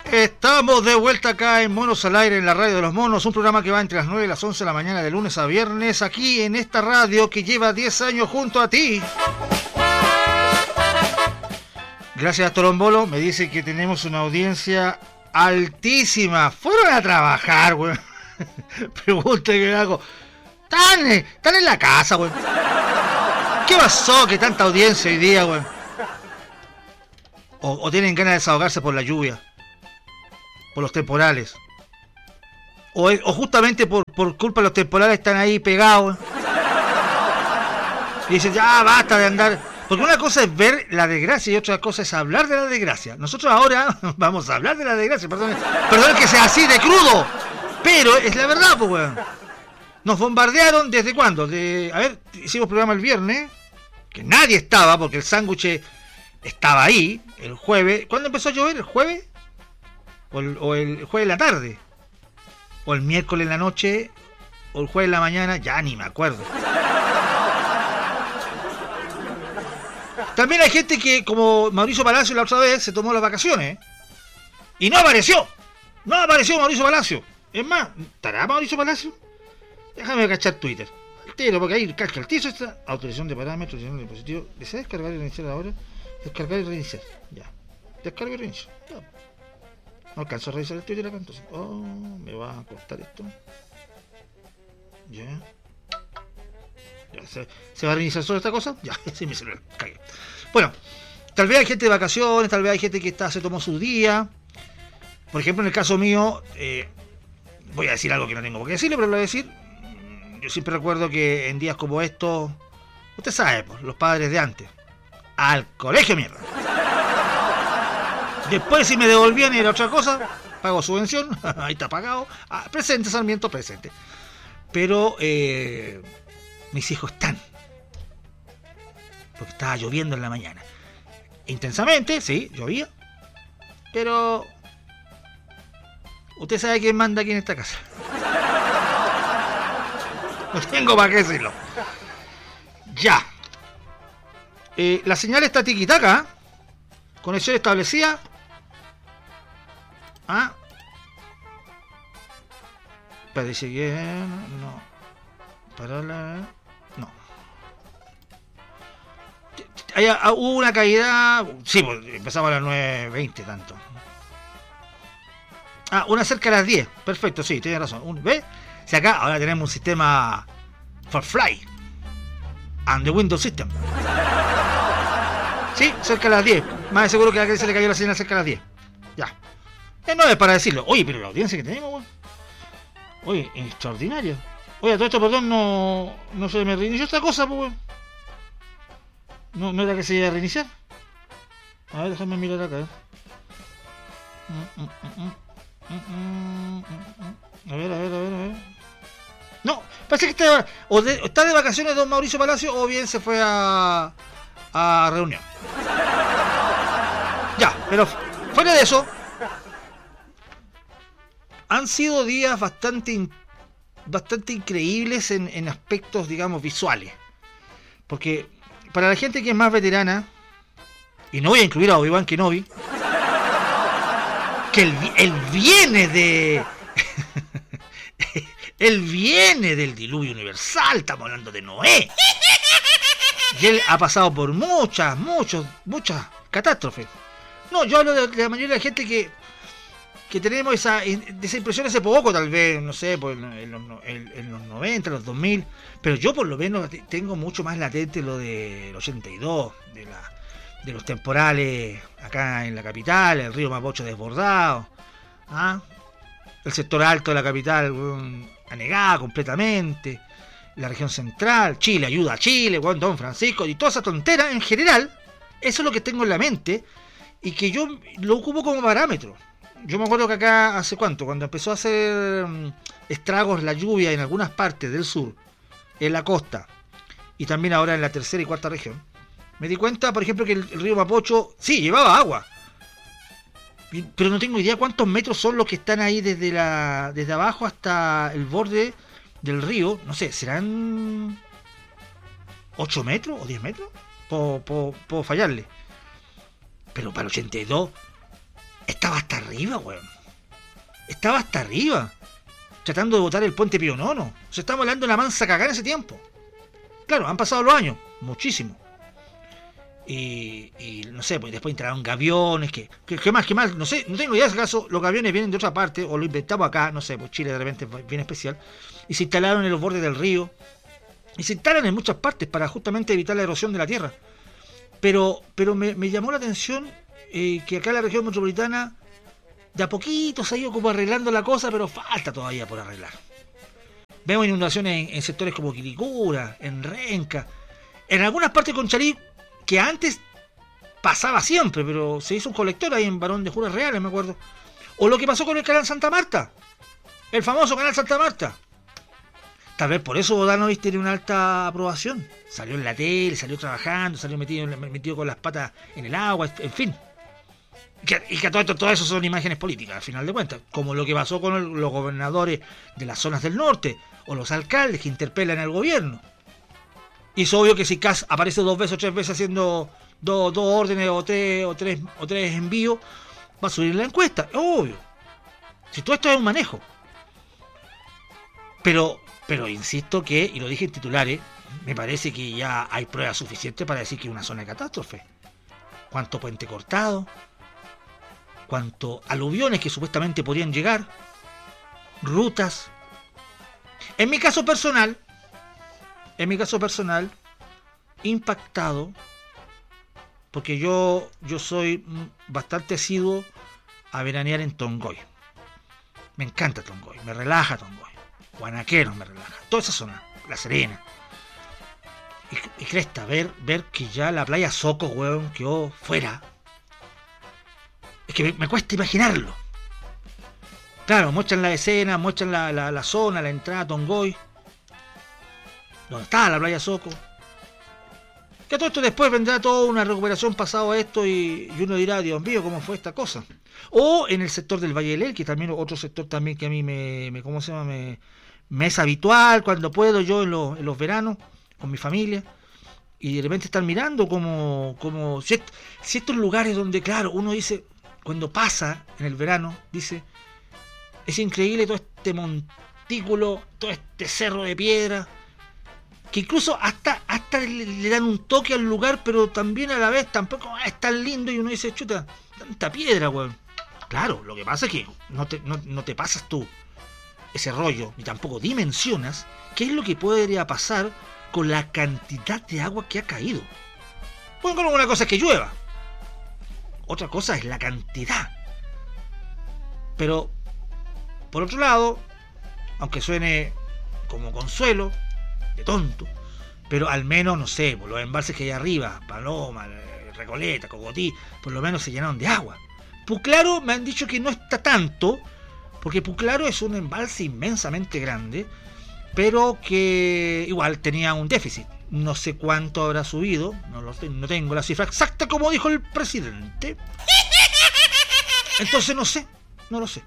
Estamos de vuelta acá en Monos al Aire, en la radio de los monos, un programa que va entre las 9 y las 11 de la mañana de lunes a viernes, aquí en esta radio que lleva 10 años junto a ti. Gracias a Torombolo, me dice que tenemos una audiencia altísima. Fueron a trabajar, güey. Pregunta que hago. Están en la casa, güey. ¿Qué pasó que tanta audiencia hoy día, güey? O tienen ganas de desahogarse por la lluvia, por los temporales, o justamente por culpa de los temporales están ahí pegados y dicen ya basta de andar, porque una cosa es ver la desgracia y otra cosa es hablar de la desgracia. Nosotros ahora vamos a hablar de la desgracia, perdón que sea así de crudo, pero es la verdad, pues weón. Nos bombardearon ¿desde cuándo? Hicimos programa el viernes, que nadie estaba porque el sándwich estaba ahí el jueves. ¿Cuándo empezó a llover? ¿El jueves? ¿O el jueves en la tarde? ¿O el miércoles en la noche? ¿O el jueves en la mañana? Ya ni me acuerdo. También hay gente que, como Mauricio Palacio la otra vez, se tomó las vacaciones. Y no apareció. No apareció Mauricio Palacio. Es más, ¿estará Mauricio Palacio? Déjame cachar Twitter. Porque ahí cacha el tío esta autorización de parámetros, autorización de dispositivo. ¿Desea descargar y reiniciar ahora? Descargar y reiniciar. Ya. Descarga y reiniciar. Ya. No alcanzo a revisar el Twitter acá entonces. Me va a costar esto. Ya. ¿Se va a reiniciar solo esta cosa? Ya, sí, mi celular. Cagué. Bueno, tal vez hay gente de vacaciones, tal vez hay gente que se tomó su día. Por ejemplo, en el caso mío, voy a decir algo que no tengo por qué decirle, pero lo voy a decir. Yo siempre recuerdo que en días como estos, usted sabe, pues, los padres de antes, al colegio, mierda. Después, si me devolvían era otra cosa, pago subvención, ahí está pagado. Presente, Sarmiento, presente. Pero mis hijos están, porque estaba lloviendo en la mañana. Intensamente, sí, llovía. Pero usted sabe quién manda aquí en esta casa. No tengo para qué decirlo. Ya. La señal está tiquitaca. Conexión establecida. Parece que no. No. Hubo una caída. Sí, pues empezamos a las 9:20 tanto. Una cerca a las 10. Perfecto, sí, tiene razón. ¿Ve? Si acá ahora tenemos un sistema for fly and the Windows System. Sí, cerca a las 10. Más de seguro que a aquel se le cayó la señal cerca a las 10. Ya. No es para decirlo. Oye, pero la audiencia que tenemos, weón. Oye, extraordinaria. Oye, todo esto, perdón, no se me reinició esta cosa, pues, weón. No era que se iba a reiniciar. A ver, déjame mirar acá. A ver. No, parece que está de vacaciones don Mauricio Palacio o bien se fue a reunión. Ya, pero fuera de eso, han sido días bastante increíbles en aspectos, digamos, visuales. Porque para la gente que es más veterana, y no voy a incluir a Obi-Wan Kenobi, que él viene de... Él viene del diluvio universal, estamos hablando de Noé. Y él ha pasado por muchas catástrofes. No, yo hablo de la mayoría de la gente que tenemos esa impresión hace poco, tal vez, no sé, pues, en los 90, los 2000. Pero yo por lo menos tengo mucho más latente lo del 82, de los temporales acá en la capital, el río Mapocho desbordado. El sector alto de la capital anegada completamente, la región central, Chile, ayuda a Chile, Don Francisco y toda esa tontera en general. Eso es lo que tengo en la mente y que yo lo ocupo como parámetro. Yo me acuerdo que acá hace cuánto, cuando empezó a hacer estragos la lluvia en algunas partes del sur, en la costa y también ahora en la tercera y cuarta región, me di cuenta, por ejemplo, que el río Mapocho sí llevaba agua, pero no tengo idea cuántos metros son los que están ahí desde abajo hasta el borde del río. No sé, ¿serán 8 metros o 10 metros? Puedo fallarle. Pero para el 82 estaba hasta arriba, weón. Estaba hasta arriba, tratando de botar el puente Pío IX. O sea, estamos hablando de una mansa cagada en ese tiempo. Claro, han pasado los años, muchísimo. Y no sé, pues después instalaron gaviones, ¿qué más? No sé, no tengo idea si acaso los gaviones vienen de otra parte, o lo inventamos acá, no sé, pues Chile de repente es bien especial. Y se instalaron en los bordes del río. Y se instalan en muchas partes para justamente evitar la erosión de la tierra. Pero me llamó la atención que acá en la región metropolitana de a poquito se ha ido como arreglando la cosa, pero falta todavía por arreglar. Vemos inundaciones en sectores como Quilicura, en Renca, en algunas partes con Conchalí, que antes pasaba siempre, pero se hizo un colector ahí en Barón de Juras Reales, me acuerdo. O lo que pasó con el canal Santa Marta, el famoso canal Santa Marta. Tal vez por eso Bodanovich tiene una alta aprobación. Salió en la tele, salió trabajando, salió metido con las patas en el agua, en fin. Y que todo eso son imágenes políticas, al final de cuentas. Como lo que pasó con los gobernadores de las zonas del norte, o los alcaldes que interpelan al gobierno. Y es obvio que si Kast aparece 2 veces o 3 veces haciendo dos órdenes o tres envíos, va a subir la encuesta, es obvio. Si todo esto es un manejo. Pero insisto que, y lo dije en titulares, me parece que ya hay pruebas suficientes para decir que es una zona de catástrofe. ¿Cuánto puente cortado? ¿Cuántos aluviones que supuestamente podrían llegar? Rutas. En mi caso personal, impactado, porque yo soy bastante asiduo a veranear en Tongoy. Me encanta Tongoy, me relaja Tongoy. Guanaqueros me relaja, toda esa zona, La Serena. Y cresta, ver que ya la playa Soco, weón, quedó fuera. Es que me cuesta imaginarlo. Claro, muestran la escena, muestran la zona, la entrada a Tongoy, donde está la playa Soco. Que todo esto después vendrá toda una recuperación pasado a esto y uno dirá, Dios mío, ¿cómo fue esta cosa? O en el sector del Valle del Elqui, también otro sector también que a mí me es habitual cuando puedo yo en los veranos con mi familia, y de repente estar mirando como ciertos lugares donde, claro, uno dice, cuando pasa en el verano, dice, es increíble todo este montículo, todo este cerro de piedra, que incluso hasta le dan un toque al lugar, pero también a la vez tampoco es tan lindo, y uno dice, chuta, tanta piedra, weón. Claro, lo que pasa es que no te pasas tú ese rollo, ni tampoco dimensionas qué es lo que podría pasar con la cantidad de agua que ha caído. Bueno, una cosa es que llueva, otra cosa es la cantidad. Pero, por otro lado, aunque suene como consuelo, de tonto, pero al menos, no sé, por los embalses que hay arriba, Paloma, Recoleta, Cogotí, por lo menos se llenaron de agua. Puclaro me han dicho que no está tanto, porque Puclaro es un embalse inmensamente grande, pero que igual tenía un déficit. No sé cuánto habrá subido, no tengo la cifra exacta como dijo el presidente. Entonces no lo sé.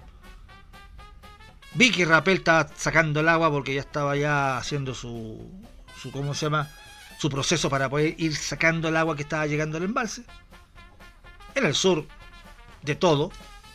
Vi que Rapel estaba sacando el agua porque ya estaba haciendo su ¿cómo se llama? Su proceso para poder ir sacando el agua que estaba llegando al embalse. En el sur, de todo.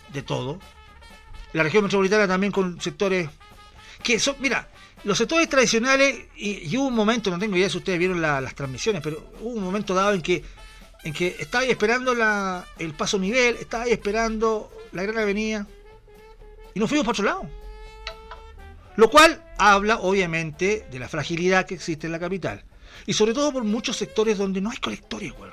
La región metropolitana también con sectores que son, mira, los sectores tradicionales, y hubo un momento, no tengo idea si ustedes vieron las transmisiones, pero hubo un momento dado en que estaba ahí esperando el paso nivel, estaba ahí esperando la gran avenida, y nos fuimos para otro lado. Lo cual habla, obviamente, de la fragilidad que existe en la capital. Y sobre todo por muchos sectores donde no hay colectores, güey.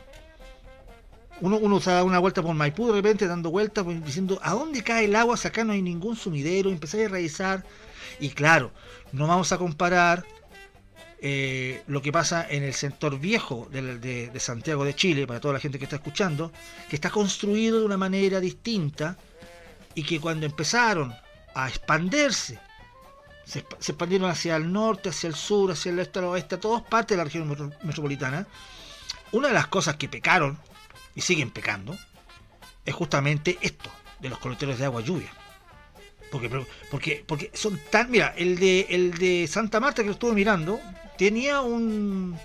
Uno se da una vuelta por Maipú de repente, dando vueltas, pues, diciendo, ¿a dónde cae el agua? Si acá no hay ningún sumidero. Empecé a revisar. Y claro, no vamos a comparar lo que pasa en el sector viejo de Santiago de Chile, para toda la gente que está escuchando, que está construido de una manera distinta, y que cuando empezaron a expandirse, se expandieron hacia el norte, hacia el sur, hacia el este, al oeste, a todas partes de la región metropolitana. Una de las cosas que pecaron, y siguen pecando, es justamente esto, de los colectores de agua lluvia. Porque son tan... Mira, el de Santa Marta, que lo estuve mirando, tenía un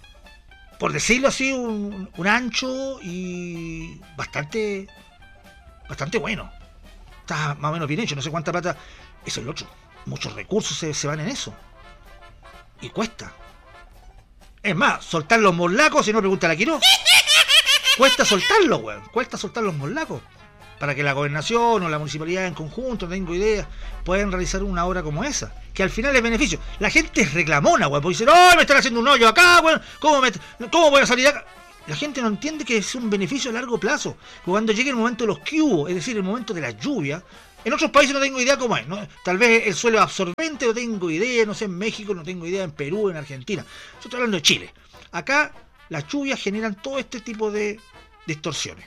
por decirlo así, un ancho y bastante bastante bueno. Está más o menos bien hecho, no sé cuánta plata. Eso es lo otro. Muchos recursos se van en eso. Y cuesta. Es más, soltar los morlacos, si no pregunta a la Quiró. Cuesta soltarlo, weón. Cuesta soltar los morlacos. Para que la gobernación o la municipalidad en conjunto, no tengo idea, puedan realizar una obra como esa. Que al final es beneficio. La gente es reclamona, weón. Porque dicen, ¡oh, me están haciendo un hoyo acá, weón! ¿Cómo voy a salir de acá? La gente no entiende que es un beneficio a largo plazo. Cuando llegue el momento de los cubos, es decir, el momento de la lluvia. En otros países no tengo idea cómo es, ¿no? Tal vez el suelo es absorbente, no tengo idea, no sé, en México no tengo idea, en Perú, en Argentina. Yo estoy hablando de Chile. Acá las lluvias generan todo este tipo de distorsiones.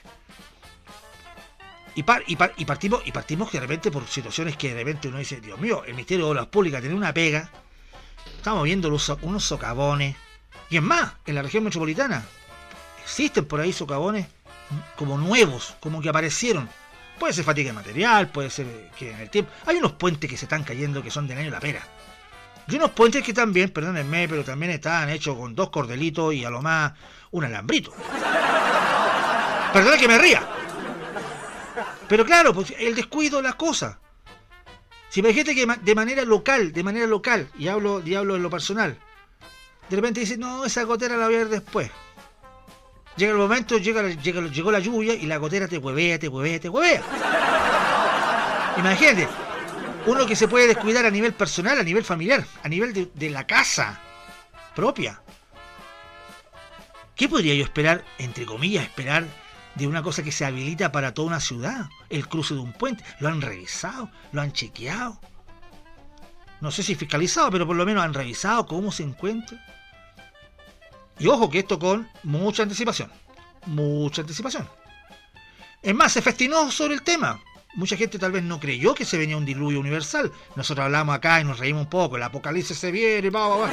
Y partimos de repente por situaciones que de repente uno dice, Dios mío, el Ministerio de Obras Públicas tiene una pega. Estamos viendo unos socavones. Y es más, en la región metropolitana existen por ahí socavones como nuevos, como que aparecieron. Puede ser fatiga de material, puede ser que en el tiempo... Hay unos puentes que se están cayendo que son del año la pera. Y unos puentes que también, perdónenme, pero también están hechos con 2 cordelitos y a lo más un alambrito. Perdón que me ría. Pero claro, pues el descuido de las cosas. Si me dijiste que de manera local, y hablo en lo personal, de repente dice, no, esa gotera la voy a ver después. Llega el momento, llegó la lluvia y la gotera te huevea. Imagínate, uno que se puede descuidar a nivel personal, a nivel familiar, a nivel de la casa propia. ¿Qué podría yo esperar, entre comillas, de una cosa que se habilita para toda una ciudad? El cruce de un puente. ¿Lo han revisado? ¿Lo han chequeado? No sé si fiscalizado, pero por lo menos han revisado cómo se encuentra. Y ojo que esto con mucha anticipación. Es más, se festinó sobre el tema. Mucha gente tal vez no creyó que se venía un diluvio universal. Nosotros hablamos acá y nos reímos un poco. El apocalipsis se viene, va.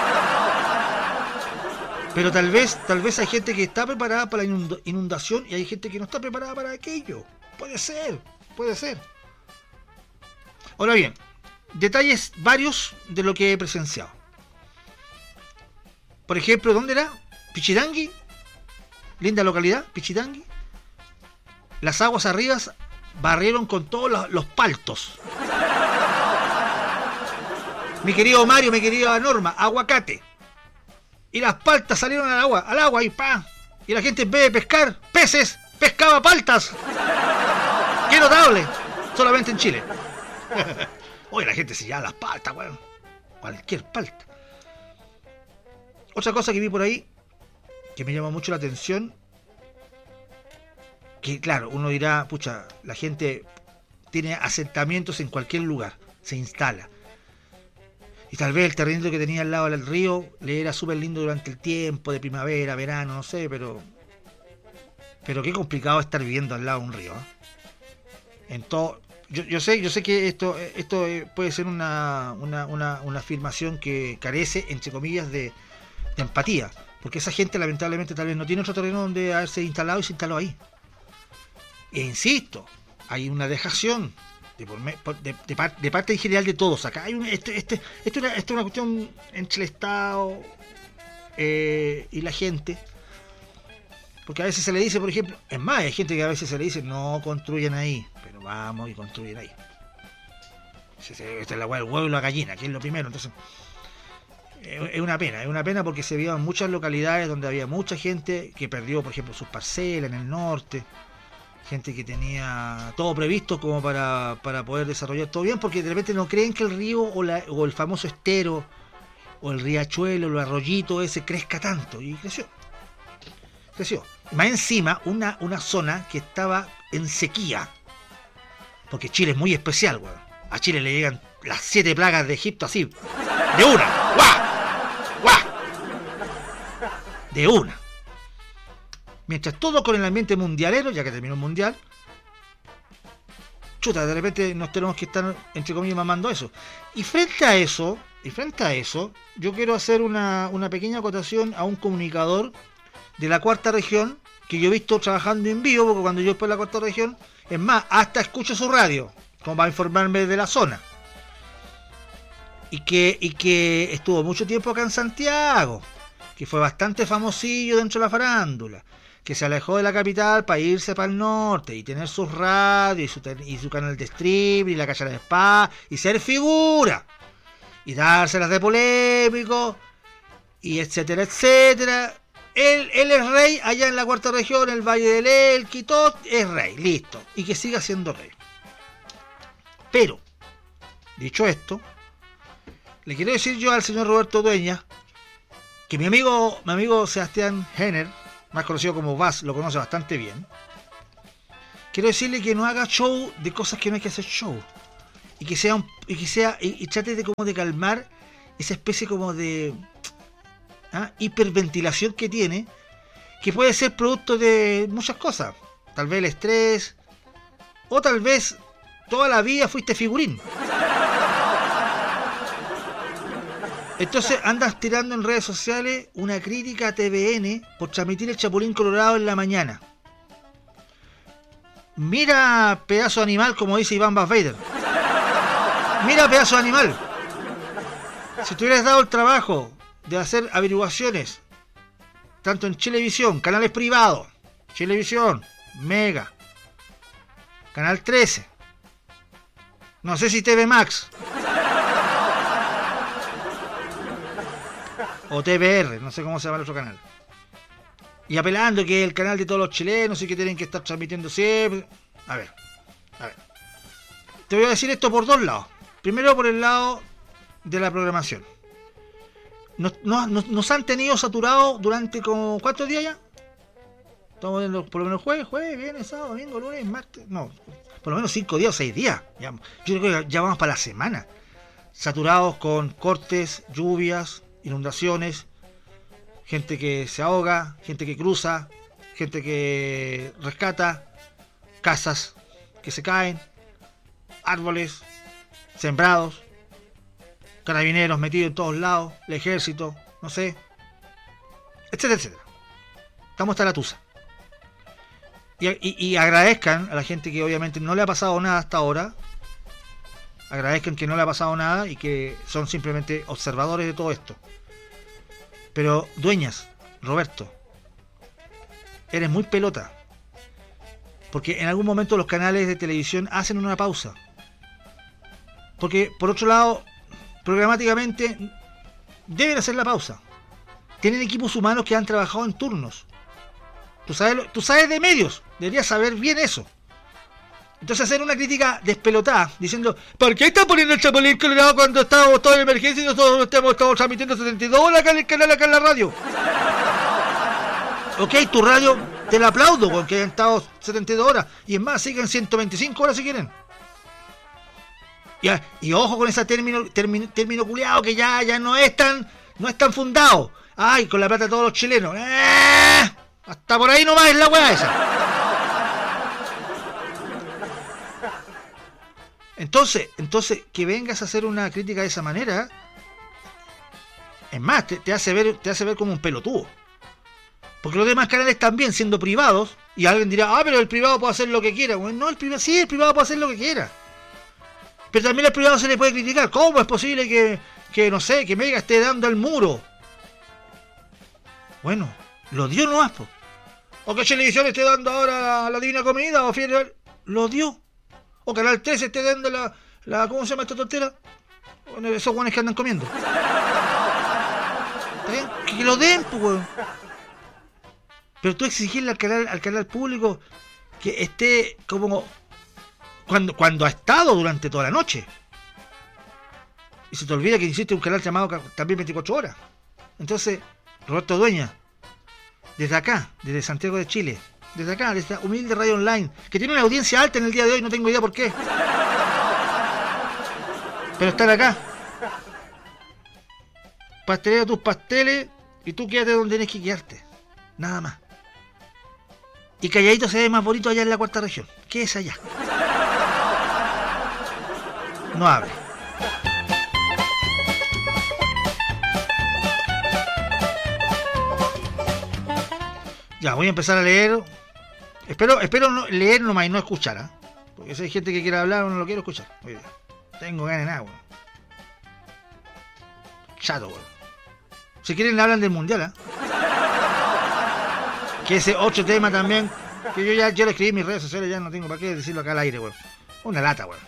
Pero tal vez hay gente que está preparada para la inundación y hay gente que no está preparada para aquello. Puede ser. Ahora bien, detalles varios de lo que he presenciado. Por ejemplo, ¿dónde era? Pichidangui, linda localidad, Pichidangui. Las aguas arriba barrieron con todos los paltos. Mi querido Mario, mi querida Norma, aguacate. Y las paltas salieron al agua y ¡pam! Y la gente en vez de pescar peces, pescaba paltas. ¡Qué notable! Solamente en Chile. Oye, la gente se llama las paltas, weón. Cualquier palta. Otra cosa que vi por ahí, que me llama mucho la atención, que claro, uno dirá, pucha, la gente tiene asentamientos en cualquier lugar, se instala. Y tal vez el terreno que tenía al lado del río le era súper lindo durante el tiempo de primavera, verano, no sé, pero qué complicado estar viviendo al lado de un río, ¿eh? En todo, yo sé que esto puede ser una afirmación que carece, entre comillas, de empatía, porque esa gente lamentablemente tal vez no tiene otro terreno donde haberse instalado y se instaló ahí. E insisto, hay una dejación de parte en general de todos. Acá hay esto es una cuestión entre el Estado y la gente, porque a veces se le dice, por ejemplo, es más, hay gente que a veces se le dice no construyan ahí, pero vamos y construyen ahí. Esta es la hueá del huevo y la gallina, que es lo primero. Entonces es una pena porque se vio en muchas localidades donde había mucha gente que perdió, por ejemplo, sus parcelas en el norte, gente que tenía todo previsto como para poder desarrollar todo bien, porque de repente no creen que el río o el famoso estero o el riachuelo, el arroyito ese crezca tanto, y creció. Más encima una zona que estaba en sequía, porque Chile es muy especial, weón. A Chile le llegan las 7 plagas de Egipto así, de una, ¡guau! De una. Mientras todo con el ambiente mundialero, ya que terminó el mundial, chuta, de repente nos tenemos que estar, entre comillas, mamando eso. Y frente a eso, yo quiero hacer una pequeña acotación a un comunicador de la cuarta región, que yo he visto trabajando en vivo, porque cuando yo estoy en la cuarta región, es más, hasta escucho su radio, como para informarme de la zona. Y que estuvo mucho tiempo acá en Santiago, que fue bastante famosillo dentro de la farándula, que se alejó de la capital para irse para el norte y tener sus radios y su canal de stream y la calle de spa y ser figura y dárselas de polémico y etcétera, etcétera. Él es rey allá en la cuarta región, el Valle del Elqui y todo, es rey, listo, y que siga siendo rey. Pero, dicho esto, le quiero decir yo al señor Roberto Dueñas que mi amigo Sebastián Henner, más conocido como Vaz, lo conoce bastante bien. Quiero decirle que no haga show de cosas que no hay que hacer show. Y trate de como de calmar esa especie como de hiperventilación que tiene, que puede ser producto de muchas cosas. Tal vez el estrés, o tal vez toda la vida fuiste figurín. Entonces andas tirando en redes sociales una crítica a TVN por transmitir el Chapulín Colorado en la mañana. Mira, pedazo de animal, como dice Iván Bass Vader. Mira, pedazo de animal. Si te hubieras dado el trabajo de hacer averiguaciones, tanto en Chilevisión, canales privados, Chilevisión, Mega, Canal 13, no sé si TV Max o TVR, no sé cómo se llama el otro canal, y apelando que es el canal de todos los chilenos y que tienen que estar transmitiendo siempre. A ver, te voy a decir esto por dos lados. Primero, por el lado de la programación. Nos han tenido saturados durante como ¿cuántos días ya? Estamos viendo por lo menos jueves, viernes, sábado, domingo, lunes, martes. No, por lo menos 5 días o 6 días. Ya, yo creo que ya vamos para la semana. Saturados con cortes, lluvias, inundaciones, gente que se ahoga, gente que cruza, gente que rescata, casas que se caen, árboles sembrados, carabineros metidos en todos lados, el ejército, no sé, etcétera, etcétera. Estamos hasta la tusa. Y agradezcan a la gente que obviamente no le ha pasado nada hasta ahora. Agradezcan que no le ha pasado nada y que son simplemente observadores de todo esto. Pero, Dueñas, Roberto, eres muy pelota. Porque en algún momento los canales de televisión hacen una pausa. Porque, por otro lado, programáticamente deben hacer la pausa. Tienen equipos humanos que han trabajado en turnos. Tú sabes de medios, deberías saber bien eso. Entonces hacer una crítica despelotada, diciendo, ¿por qué están poniendo el Chapulín Colorado cuando estamos todos en emergencia y nosotros estamos transmitiendo 72 horas acá en el canal, acá en la radio? Ok, tu radio, te la aplaudo porque hayan estado 72 horas. Y es más, siguen 125 horas si quieren. Y ojo con ese término culiado que ya no es tan fundado. Ay, con la plata de todos los chilenos. Hasta por ahí nomás es la weá esa. Entonces, que vengas a hacer una crítica de esa manera, es más, te hace ver como un pelotudo. Porque los demás canales también siendo privados, y alguien dirá, pero el privado puede hacer lo que quiera. Bueno, no, el privado puede hacer lo que quiera. Pero también al privado se le puede criticar. ¿Cómo es posible que no sé, que Mega esté dando al muro? Bueno, lo dio nomás, po. O que Televisión esté dando ahora la Divina Comida, o Fiel, lo dio. O Canal 13 esté dando la ¿cómo se llama esta tontera? Bueno, esos guanes que andan comiendo. ¿Está bien? Que lo den, pues, weón. Pero tú exigirle al canal público que esté como cuando ha estado durante toda la noche. Y se te olvida que existe un canal llamado también 24 horas. Entonces, Roberto Dueñas, desde acá, desde Santiago de Chile, desde acá, desde esta humilde radio online, que tiene una audiencia alta en el día de hoy, no tengo idea por qué. Pero están acá. Pastelea tus pasteles y tú quédate donde tienes que quedarte. Nada más. Y calladito se ve más bonito allá en la cuarta región. ¿Qué es allá? No hable. Ya, voy a empezar a leer. Espero no, leer nomás y no escuchar, ¿eh? Porque si hay gente que quiere hablar o no lo quiero escuchar. Oye, tengo ganas de nada, weón. Chato, weón. Si quieren hablan del mundial, ¿eh? Que ese otro tema también, que yo lo escribí en mis redes sociales, ya no tengo para qué decirlo acá al aire, weón. Una lata, weón.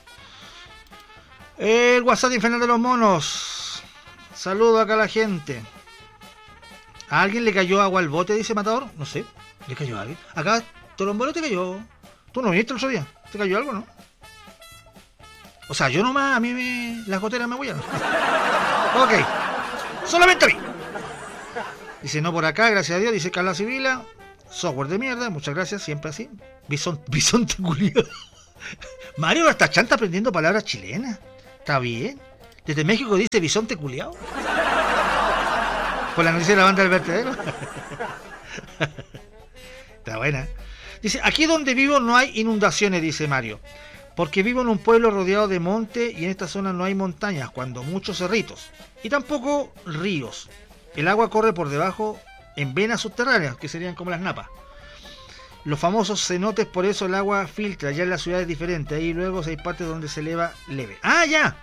El WhatsApp infernal de los monos. Saludo acá a la gente. ¿A alguien le cayó agua al bote, dice Matador? No sé, ¿le cayó a alguien? Acá, Torombolo te cayó. ¿Tú no viniste el otro día? ¿Te cayó algo, no? O sea, yo nomás, a mí las goteras me huellan. Ok, solamente a mí. Dice, no por acá, gracias a Dios, dice Carla Sibila. Software de mierda, muchas gracias, siempre así. Bisonte culiado. Mario hasta chanta aprendiendo palabras chilenas. Está bien. Desde México dice bisonte culiado. Por la noticia de la banda del vertedero. Está buena. Dice, aquí donde vivo no hay inundaciones, dice Mario. Porque vivo en un pueblo rodeado de monte y en esta zona no hay montañas, cuando muchos cerritos. Y tampoco ríos. El agua corre por debajo en venas subterráneas, que serían como las napas. Los famosos cenotes, por eso el agua filtra. Ya en la ciudad es diferente. Ahí luego hay partes donde se eleva leve. ¡Ah, ya!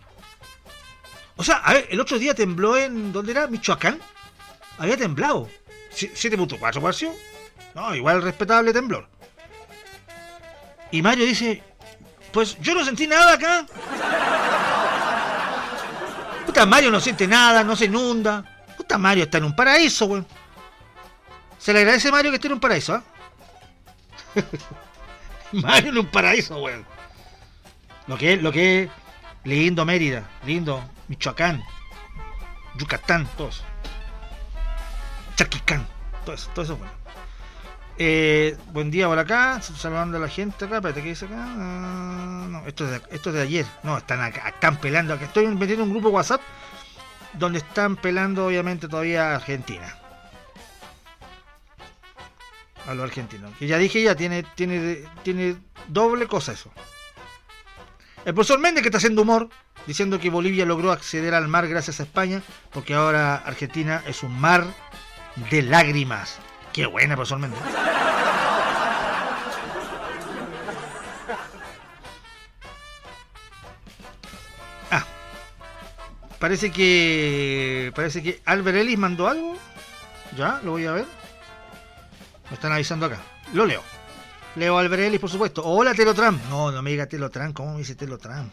O sea, a ver, el otro día tembló en... ¿Dónde era? Michoacán. Había temblado. 7.4 pareció. No, igual respetable temblor. Y Mario dice... Pues yo no sentí nada acá. Puta, Mario no siente nada, no se inunda. Puta, Mario está en un paraíso, weón. Se le agradece a Mario que esté en un paraíso, ¿ah? Mario en un paraíso, weón. Lo que es lindo Mérida, lindo Michoacán, Yucatán, todo eso. Chaquicán, todo eso bueno. Buen día por acá, saludando a la gente acá. Espérate, ¿qué dice acá? No, esto es de ayer. No, están pelando acá. Estoy metiendo un grupo WhatsApp donde están pelando obviamente todavía a Argentina. A los argentinos. Que ya dije, ya tiene doble cosa eso. El profesor Méndez, que está haciendo humor, diciendo que Bolivia logró acceder al mar gracias a España, porque ahora Argentina es un mar de lágrimas. Qué buena, profesor Méndez. Parece que Albert Ellis mandó algo. Ya, lo voy a ver. Me están avisando acá. Lo leo. Leo Albert Ellis, por supuesto. Hola, Telotram. No me diga Telotram. ¿Cómo me dice Telotram?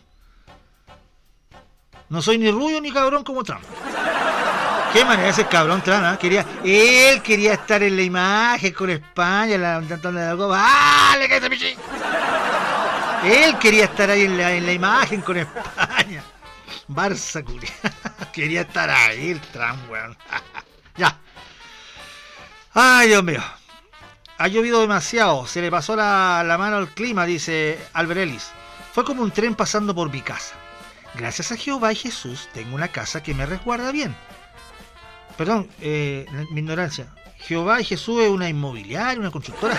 No soy ni rubio ni cabrón como Trump. Qué manera ese cabrón Trump, ¿eh? Él quería estar en la imagen con España, ¡vale, que se pichi! Él quería estar ahí en la imagen con España. Barça, culia. Quería estar ahí el Trump, weón. Ya. Ay, Dios mío. Ha llovido demasiado. Se le pasó la mano al clima, dice Albert Ellis. Fue como un tren pasando por mi casa. Gracias a Jehová y Jesús tengo una casa que me resguarda bien. Perdón, mi ignorancia. Jehová y Jesús es una inmobiliaria, una constructora.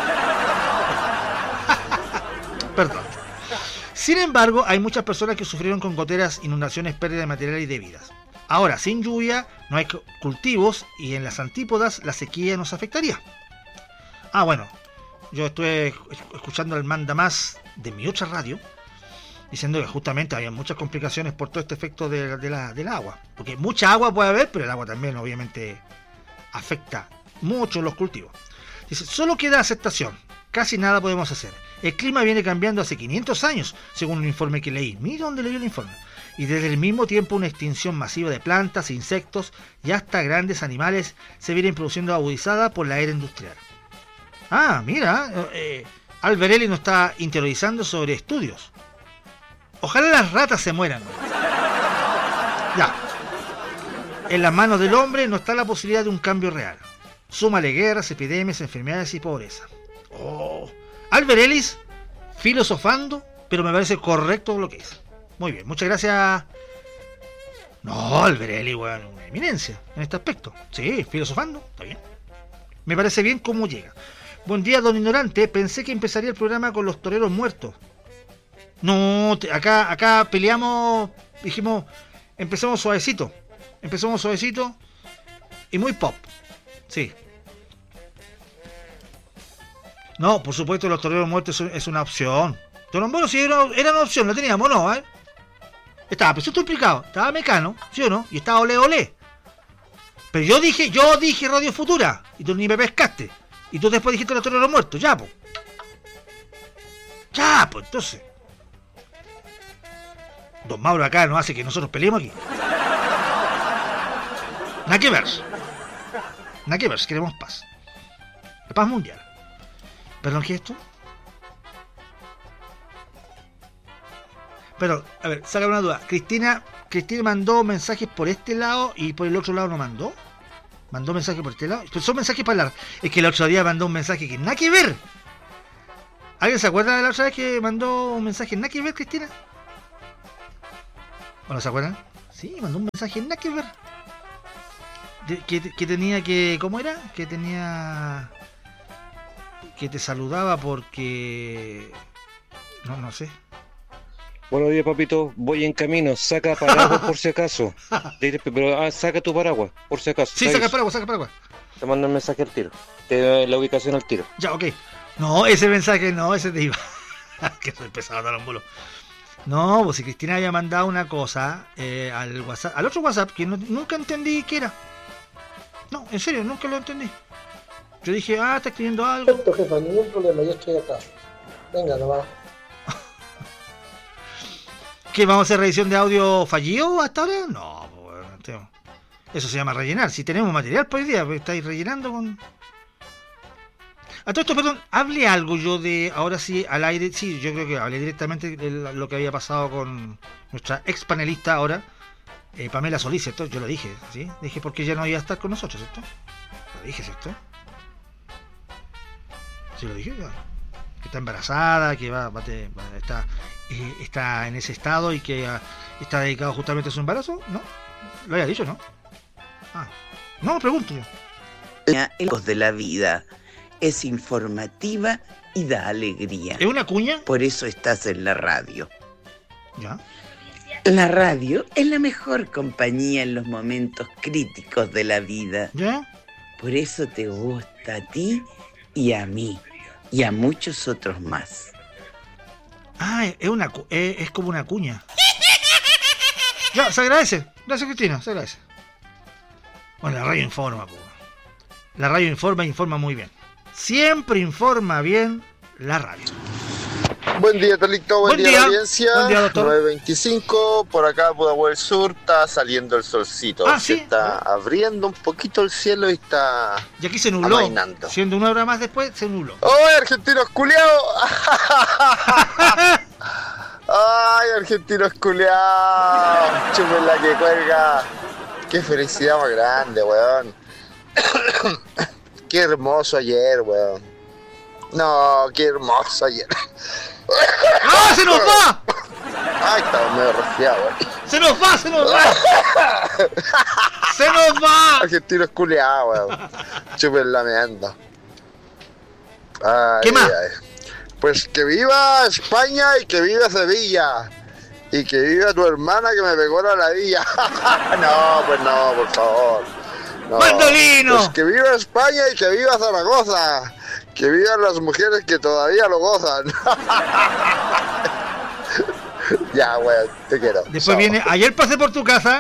Perdón. Sin embargo, hay muchas personas que sufrieron con goteras, inundaciones, pérdida de material y de vidas. Ahora, sin lluvia, no hay cultivos y en las antípodas la sequía nos afectaría. Ah, bueno, yo estuve escuchando al manda más de mi otra radio, diciendo que justamente había muchas complicaciones por todo este efecto del agua. Porque mucha agua puede haber, pero el agua también obviamente afecta mucho los cultivos. Dice, solo queda aceptación, casi nada podemos hacer. El clima viene cambiando hace 500 años, según un informe que leí. Mira dónde leí el informe. Y desde el mismo tiempo una extinción masiva de plantas, insectos y hasta grandes animales se vienen produciendo agudizada por la era industrial. Ah, mira, Albert Ellis nos está interiorizando sobre estudios. Ojalá las ratas se mueran. Ya. En las manos del hombre no está la posibilidad de un cambio real. Súmale guerras, epidemias, enfermedades y pobreza. Oh. Albert Ellis filosofando, pero me parece correcto lo que es. Muy bien, muchas gracias. No, Albert Ellis, bueno, una eminencia en este aspecto. Sí, filosofando, está bien. Me parece bien cómo llega. Buen día, don Ignorante. Pensé que empezaría el programa con los toreros muertos. No, acá peleamos, dijimos, empezamos suavecito y muy pop. Sí. No, por supuesto, los toreros muertos es una opción. Torombolo sí era una opción, lo teníamos, ¿no? Estaba presunto implicado, estaba Mecano, ¿sí o no? Y estaba Ole Ole. Pero yo dije Radio Futura, y tú ni me pescaste. Y tú después dijiste los toreros muertos, ya, pues. Ya, pues, entonces. Don Mauro acá nos hace que nosotros peleemos aquí. Nada que ver. Nada que ver, queremos paz. La paz mundial. ¿Perdón, qué es esto? Pero, a ver, saca una duda. Cristina mandó mensajes por este lado y por el otro lado no mandó. Mandó mensajes por este lado. Pero son mensajes para hablar. Es que el otro día mandó un mensaje que nada que ver. ¿Alguien se acuerda de la otra vez que mandó un mensaje nada que ver, Cristina? ¿O no se acuerdan? Sí, mandó un mensaje nada que ver. Que tenía que... ¿Cómo era? Que tenía... Que te saludaba porque... No sé. Buenos días, papito. Voy en camino. Saca paraguas por si acaso. Pero saca tu paraguas, por si acaso. Sí, saca paraguas. Te mando un mensaje al tiro. Te doy la ubicación al tiro. Ya, ok. No, ese mensaje no, ese te iba. Que soy pesado, dar un bolo. No, pues si Cristina había mandado una cosa al WhatsApp, al otro WhatsApp, que nunca entendí qué era. No, en serio, nunca lo entendí. Yo dije, está escribiendo algo. Perfecto, jefa, ningún problema, yo estoy acá. Venga, nomás. ¿Qué, vamos a hacer revisión de audio fallido hasta ahora? No, pues, eso se llama rellenar. Si tenemos material por hoy día, pues, estáis rellenando con... A todo esto, perdón, hable algo yo de, ahora sí, al aire, sí, yo creo que hablé directamente de lo que había pasado con nuestra ex panelista ahora, Pamela Solís, ¿cierto? Yo lo dije, ¿sí? Dije porque ella no iba a estar con nosotros, ¿cierto? Lo dije, ¿cierto? Sí, lo dije, ya. Que está embarazada, que está en ese estado y que está dedicado justamente a su embarazo, ¿no? Lo había dicho, ¿no? No, pregunto yo. Ecos de la vida. Es informativa y da alegría. ¿Es una cuña? Por eso estás en la radio. ¿Ya? La radio es la mejor compañía en los momentos críticos de la vida. ¿Ya? Por eso te gusta a ti y a mí y a muchos otros más. Es como una cuña. Ya, se agradece. Gracias, Cristina, se agradece. Bueno, la radio informa, La radio informa muy bien. Siempre informa bien la radio. Buen día, Talito, buen día, audiencia. Buen día, doctor. 9:25, por acá Pudahuel Sur, está saliendo el solcito. ¿Sí? Está abriendo un poquito el cielo y está Y aquí se nubló. amainando. Siendo una hora más después, se nubló. ¡Ay, argentinos culiados! ¡Ay, argentinos culiados! ¡Chupen la que cuelga! ¡Qué felicidad más grande, weón! ¡Qué hermoso ayer, weón! No, qué hermoso ayer. ¡Ah, se nos va! Ay, estaba medio resfriado, weón. ¡Se nos va! ¡Se nos va! Argentinos culiados, weón. Chupen lameando. ¿Qué más? Pues que viva España y que viva Sevilla. Y que viva tu hermana que me pegó la ladilla. No, pues no, por favor. No. ¡Mandolino! Pues que viva España y que viva Zaragoza. Que vivan las mujeres que todavía lo gozan. Ya, weón, te quiero. Después viene, ayer pasé por tu casa.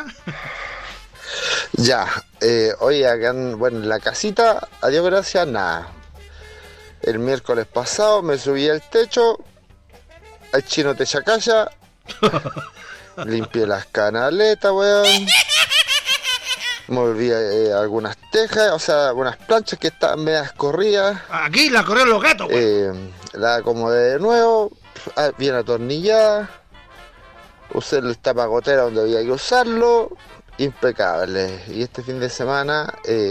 Ya, oye, acá en la casita, a Dios gracias, nada. El miércoles pasado me subí al techo, al chino te chacaya, limpié las canaletas, weón. Moví algunas tejas, o sea, algunas planchas que estaban medias corridas. Aquí la corrieron los gatos, weón. La acomodé de nuevo, bien atornillada. Usé el tapagotera donde había que usarlo. Impecable. Y este fin de semana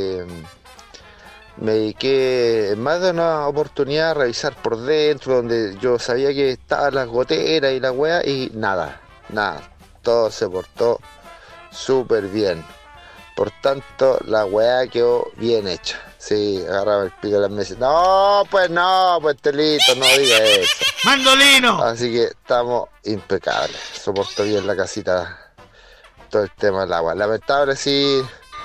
me dediqué en más de una oportunidad a revisar por dentro, donde yo sabía que estaban las goteras y la weá, y nada. Todo se portó súper bien. Por tanto, la weá quedó bien hecha. Sí, agarraba el pico de las mesas. No, pues Telito, no diga eso. ¡Mandolino! Así que estamos impecables. Soportó bien la casita todo el tema del agua. Lamentable, sí,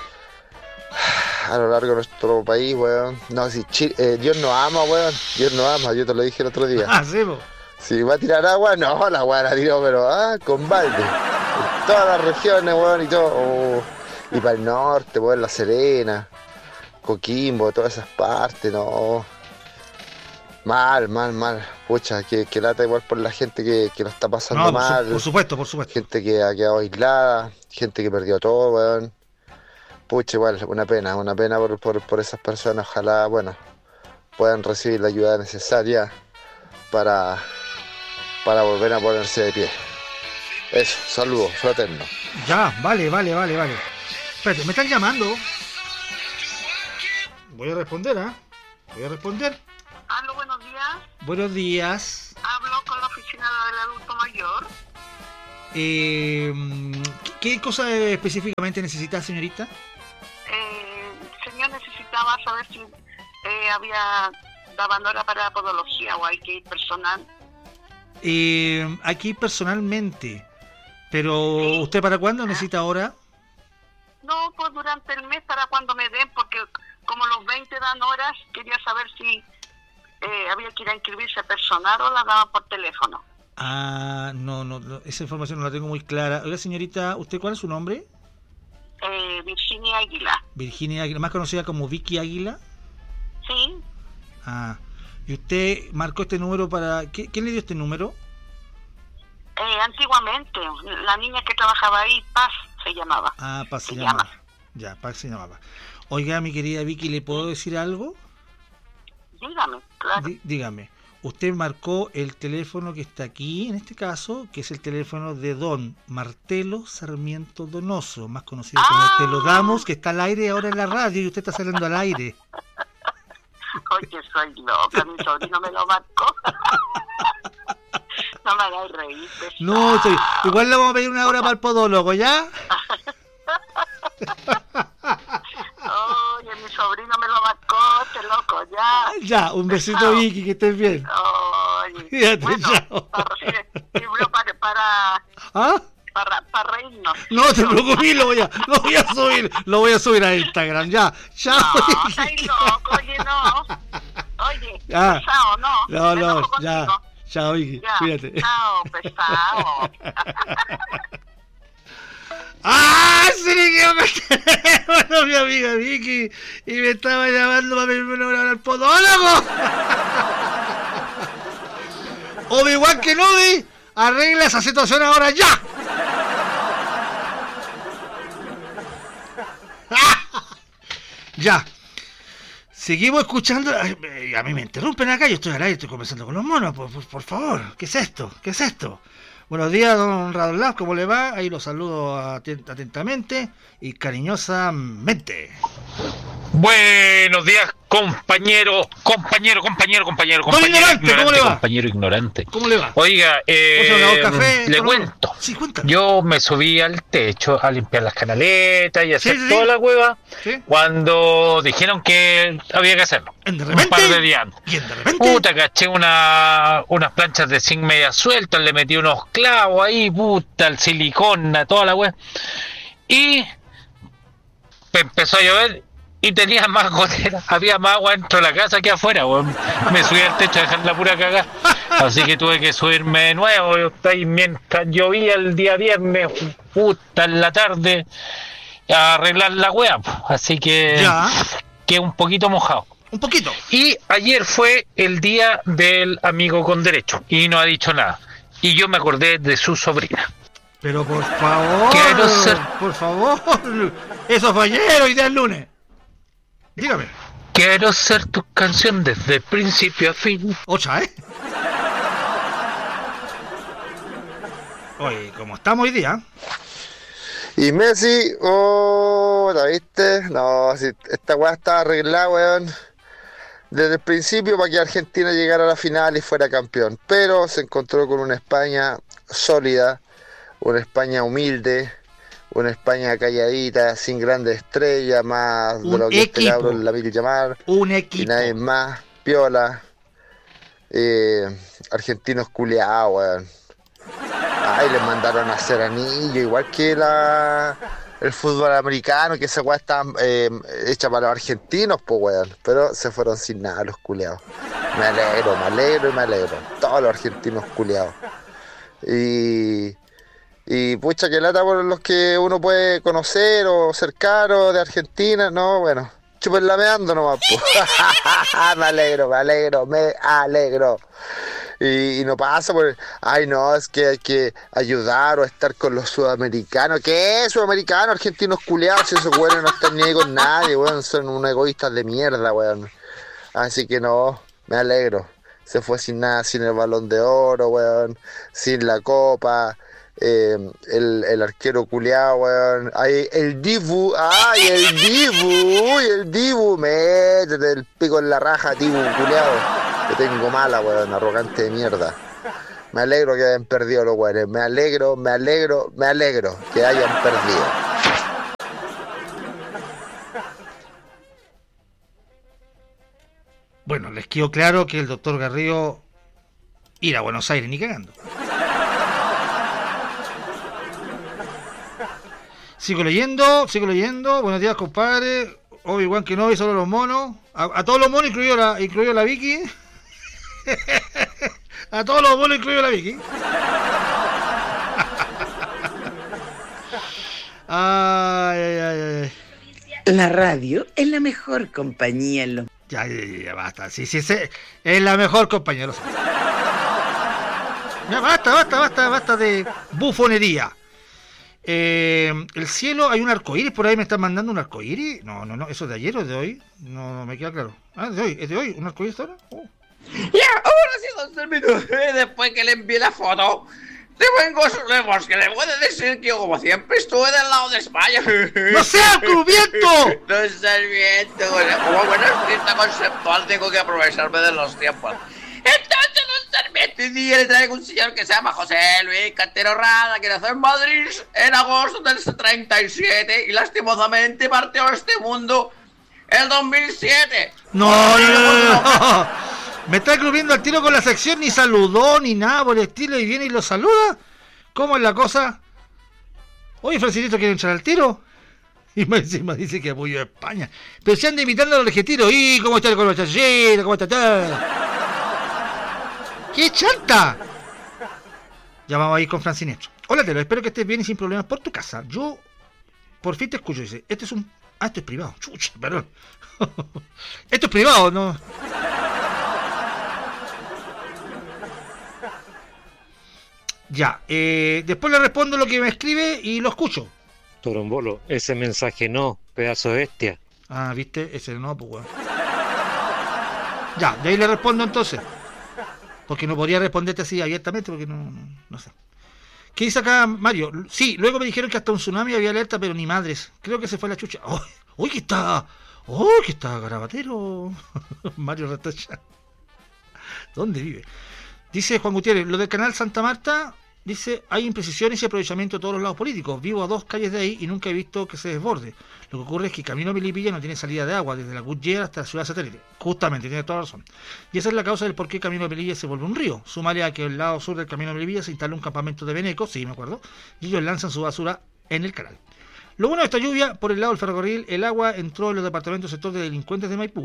a lo largo de nuestro país, weón. No, si Dios nos ama, weón. Dios nos ama, yo te lo dije el otro día. Sí, po. Si va a tirar agua, no, la weá la tiró, pero con balde. En todas las regiones, weón, y todo. Y para el norte, weón, La Serena, Coquimbo, todas esas partes, no. Mal, mal, mal. Pucha, que lata igual por la gente que lo está pasando No, mal. por supuesto, por supuesto. Gente que ha quedado aislada, gente que perdió todo, weón. Pucha, igual, una pena por esas personas. Ojalá, bueno, puedan recibir la ayuda necesaria para volver a ponerse de pie. Eso, saludos, fraterno. Ya, vale. Espérate, me están llamando. Voy a responder, Voy a responder. Aló, buenos días. Buenos días. Hablo con la oficina del adulto mayor. ¿Qué cosa específicamente necesita, señorita? Señor, necesitaba saber si daban hora para podología o hay que ir personal. Aquí personalmente. Pero, Sí. ¿usted para cuándo necesita hora? No, pues durante el mes para cuando me den, porque como los 20 dan horas, quería saber si había que ir a inscribirse personal o la daban por teléfono. No, esa información no la tengo muy clara. Oiga, señorita, ¿usted cuál es su nombre? Virginia Águila. Virginia Águila, más conocida como Vicky Águila. Sí, ¿Y usted marcó este número para... ¿Quién le dio este número? antiguamente, la niña que trabajaba ahí, Paz, se llamaba. Paz se Se llamaba. llama. Ya, Paz se llamaba. Oiga, mi querida Vicky, ¿le puedo decir algo? Dígame, claro. Dígame, usted marcó el teléfono que está aquí, en este caso, que es el teléfono de don Martelo Sarmiento Donoso, más conocido como Te lo damos, que está al aire ahora en la radio y usted está saliendo al aire. Oye, soy loca, mi sobrino me lo marcó. No me hagáis reír. No, igual le vamos a pedir una hora para el podólogo, ¿ya? Oye, mi sobrino me lo marcó, este loco, ya. Ya, un besito, Chao. Vicky, que estés bien. Oye, Fíjate, bueno, chao. para reírnos. No te preocupes, lo voy a subir a Instagram, ya. Chao. No, estáis loco, oye, no. Oye, pesado, no. No, Me enojo ya. contigo. Chao, Vicky, Ya, cuídate. chao, pesado. Se le quedó con el teléfono mi amiga Vicky y me estaba llamando para pedirme una hora al podólogo. Obi-Wan Kenobi, arregla esa situación ahora ya. Ya. Seguimos escuchando. Ay, a mí me interrumpen acá, yo estoy al aire, estoy conversando con los monos, por favor. ¿Qué es esto? Buenos días, don Radolaf, ¿cómo le va? Ahí lo saludo atentamente y cariñosamente. Buenos días, compañero ignorante, ¿cómo le va? compañero ignorante. ¿Cómo le va? Oiga, café, le ¿no? cuento. Sí, cuéntame. Yo me subí al techo a limpiar las canaletas y hacer Sí. toda la hueva ¿Sí? cuando dijeron que había que hacerlo. ¿De repente? Un par de días antes. ¿Y de repente? Puta, caché unas planchas de zinc media sueltas, le metí unos clavos ahí, puta, el silicona, toda la wea. Y empezó a llover y tenía más goteras, había más agua dentro de la casa que afuera, weón. Me subí al techo a dejar la pura cagada. Así que tuve que subirme de nuevo. Ahí mientras llovía el día viernes, puta, en la tarde, a arreglar la wea. Así que Ya. quedé un poquito mojado. Un poquito. Y ayer fue el día del amigo con derecho y no ha dicho nada. Y yo me acordé de su sobrina. Pero por favor. Quiero ser- Por favor. Eso fue ayer, hoy día es lunes. Dígame. Quiero ser tu canción desde principio a fin. Ocha, ¿eh? Oye, como estamos hoy día. Y Messi, ¿la viste? No, si esta weá estaba arreglada, weón. Desde el principio para que Argentina llegara a la final y fuera campeón. Pero se encontró con una España sólida, una España humilde, una España calladita, sin grandes estrellas, más de Un lo que este equipo. cabrón la vil llamar. Un Y equipo. nadie más, piola. Argentinos culiados, weón. Ay, les mandaron a hacer anillo, igual que el fútbol americano, que esa weá está hecha para los argentinos, pues weón. Pero se fueron sin nada los culiados. Me alegro. Todos los argentinos culiados. Y pucha, que lata por los que uno puede conocer o cercano de Argentina, no, bueno. chúpenla meando nomás, po. Me alegro. Y no pasa por, ay no, es que hay que ayudar o estar con los sudamericanos. ¿Qué es sudamericano? Argentinos culiados, si esos weones no están ni ahí con nadie, weón, son unos egoístas de mierda, weón. Así que no, me alegro. Se fue sin nada, sin el Balón de Oro, weón, sin la Copa, el arquero culiado, weón. Ay, el Dibu, métete el pico en la raja, Dibu, culiado. Que tengo mala, weón, arrogante de mierda. Me alegro que hayan perdido los weones, me alegro que hayan perdido. Bueno, les quedó claro que el doctor Garrido ir a Buenos Aires ni cagando. Sigo leyendo. Buenos días, compadre. Obi-Wan Kenobi, solo los monos. A todos los monos, incluido la Vicky. A todos los monos, incluido la Vicky. Ay. La radio es la mejor compañía en los... Ya, basta. Sí, es la mejor compañía, lo sé. Ya, basta de bufonería. El cielo, hay un arcoíris por ahí, me están mandando un arcoíris. No, ¿eso es de ayer o es de hoy? No me queda claro. ¿Es de hoy? ¿Un arcoíris ahora? Oh. Ya, ahora sí, don Servidor, después que le envié la foto, que le puede decir que yo, como siempre, estuve del lado de España. ¡No sea cubierto! Don Sarmiento, como buen artista conceptual tengo que aprovecharme de los tiempos. Entonces, don Sarmiento, un día le traigo un señor que se llama José Luis Cantero Rada, que nació en Madrid en agosto del 37 y lastimosamente partió a este mundo el 2007. No. Me está escribiendo al tiro con la sección, ni saludó, ni nada por el estilo, y viene y lo saluda. ¿Cómo es la cosa? Oye, Francisco, ¿quiere entrar al tiro? Y más encima dice que apoyó a España. Pero se anda imitando al argentino. ¿Y cómo está con los chachitos? ¿Cómo está? ¡Qué chanta! Ya vamos a ir con Francinetro. Hola, Telo, espero que estés bien y sin problemas por tu casa. Yo, por fin te escucho, dice. Esto es privado. Chucha, perdón. Esto es privado, ¿no? Ya, después le respondo lo que me escribe y lo escucho. Torombolo, ese mensaje no, pedazo de bestia. Ah, ¿viste? Ese no, pues weón. Ya, de ahí le respondo entonces. Porque no podría responderte así abiertamente porque no sé. ¿Qué dice acá Mario? Sí, luego me dijeron que hasta un tsunami había alerta, pero ni madres. Creo que se fue la chucha. ¡Uy, que está! ¡Oh, que está garabatero! Mario Ratacha. ¿Dónde vive? Dice Juan Gutiérrez, lo del canal Santa Marta, dice, hay imprecisiones y aprovechamiento de todos los lados políticos. Vivo a 2 calles de ahí y nunca he visto que se desborde. Lo que ocurre es que Camino Melipilla no tiene salida de agua desde la Gutierre hasta la ciudad satélite. Justamente, tiene toda la razón. Y esa es la causa del por qué Camino Melipilla se vuelve un río. Sumarle a que el lado sur del Camino Melipilla se instala un campamento de venecos, sí me acuerdo, y ellos lanzan su basura en el canal. Lo bueno de esta lluvia, por el lado del ferrocarril, el agua entró en los departamentos sector de delincuentes de Maipú.